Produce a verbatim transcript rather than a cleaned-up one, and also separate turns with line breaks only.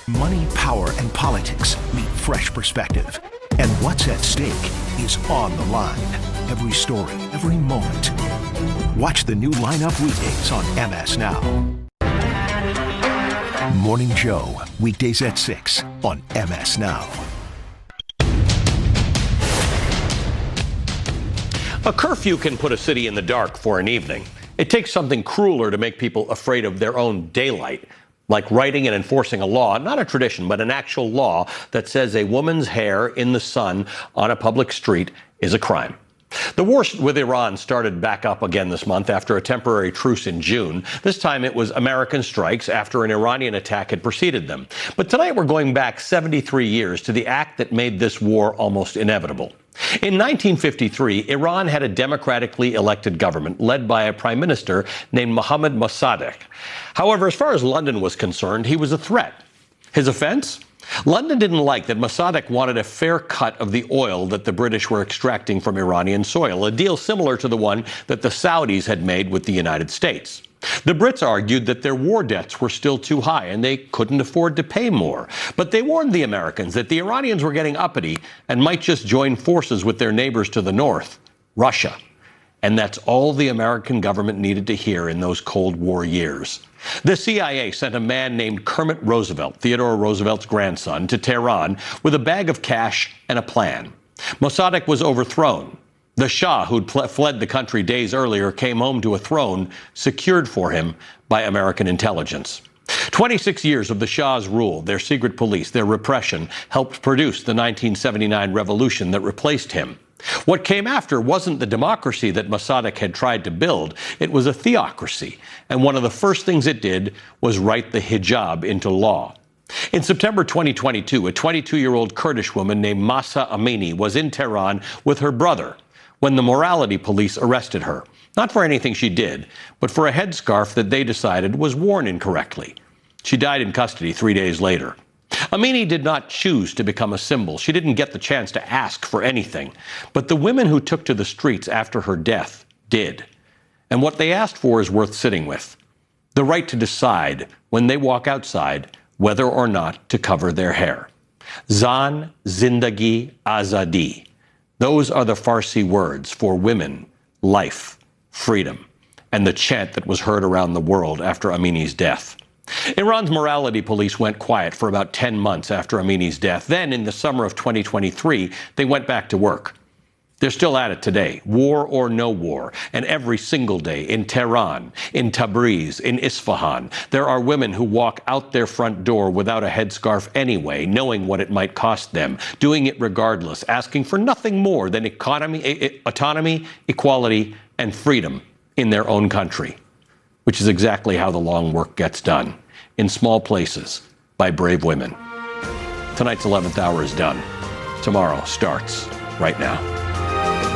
Money, power, and politics meet fresh perspective. And what's at stake is on the line. Every story, every moment. Watch the new lineup weekdays on M S Now. Morning Joe, weekdays at six on M S Now.
A curfew can put a city in the dark for an evening. It takes something crueler to make people afraid of their own daylight, like writing and enforcing a law, not a tradition, but an actual law that says a woman's hair in the sun on a public street is a crime. The war with Iran started back up again this month after a temporary truce in June. This time it was American strikes after an Iranian attack had preceded them. But tonight we're going back seventy-three years to the act that made this war almost inevitable. In nineteen fifty-three, Iran had a democratically elected government led by a prime minister named Mohammad Mossadegh. However, as far as London was concerned, he was a threat. His offense? London didn't like that Mossadegh wanted a fair cut of the oil that the British were extracting from Iranian soil, a deal similar to the one that the Saudis had made with the United States. The Brits argued that their war debts were still too high and they couldn't afford to pay more. But they warned the Americans that the Iranians were getting uppity and might just join forces with their neighbors to the north, Russia. And that's all the American government needed to hear in those Cold War years. The C I A sent a man named Kermit Roosevelt, Theodore Roosevelt's grandson, to Tehran with a bag of cash and a plan. Mossadegh was overthrown. The Shah, who'd fled the country days earlier, came home to a throne secured for him by American intelligence. twenty-six years of the Shah's rule, their secret police, their repression, helped produce the nineteen seventy-nine revolution that replaced him. What came after wasn't the democracy that Mossadegh had tried to build. It was a theocracy. And one of the first things it did was write the hijab into law. In September twenty twenty-two, a twenty-two-year-old Kurdish woman named Mahsa Amini was in Tehran with her brother when the morality police arrested her. Not for anything she did, but for a headscarf that they decided was worn incorrectly. She died in custody three days later. Amini did not choose to become a symbol. She didn't get the chance to ask for anything. But the women who took to the streets after her death did. And what they asked for is worth sitting with. The right to decide, when they walk outside, whether or not to cover their hair. Zan, Zindagi, Azadi. Those are the Farsi words for women, life, freedom, and the chant that was heard around the world after Amini's death. Iran's morality police went quiet for about ten months after Amini's death. Then, in the summer of twenty twenty-three, they went back to work. They're still at it today, war or no war. And every single day in Tehran, in Tabriz, in Isfahan, there are women who walk out their front door without a headscarf anyway, knowing what it might cost them, doing it regardless, asking for nothing more than economy, autonomy, equality, and freedom in their own country, which is exactly how the long work gets done, in small places, by brave women. Tonight's eleventh hour is done. Tomorrow starts right now.